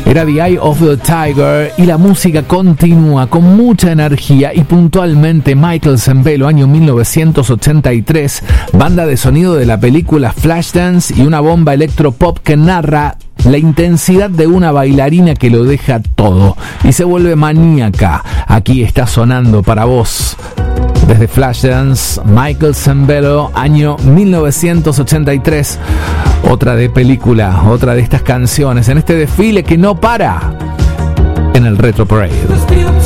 Era The Eye of the Tiger y la música continúa con mucha energía y puntualmente Michael Sembello, año 1983, banda de sonido de la película Flashdance y una bomba electropop que narra la intensidad de una bailarina que lo deja todo y se vuelve maníaca. Aquí está sonando para vos desde Flashdance, Michael Sembello, año 1983. Otra de película, otra de estas canciones en este desfile que no para en el Retro Parade.